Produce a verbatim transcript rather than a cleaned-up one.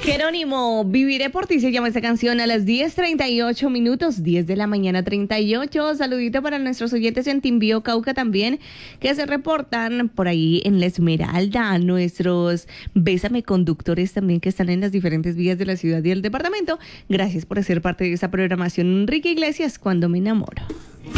Jerónimo, viviré por ti, se llama esta canción a las diez treinta y ocho minutos, diez de la mañana treinta y ocho. Saludito para nuestros oyentes en Timbío, Cauca también, que se reportan por ahí en La Esmeralda, nuestros Bésame conductores también que están en las diferentes vías de la ciudad y el departamento. Gracias por hacer parte de esta programación. Enrique Iglesias, Cuando me enamoro.